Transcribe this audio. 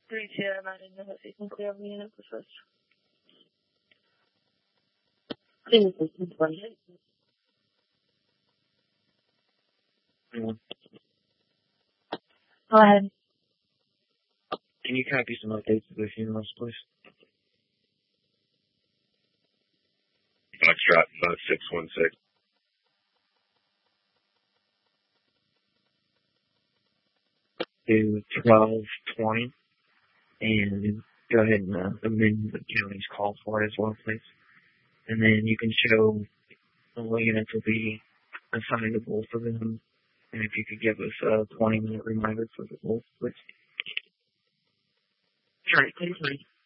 3 not in the city. Simply have me in a process. I think it's 20. Go ahead. Can you copy some updates to the funerals, please? Foxtrot 5616. To 12:20, and go ahead and amend the county's call for it as well, please. And then you can show the units will be assignable for them. And if you could give us a 20-minute reminder for the both, please. All right, please.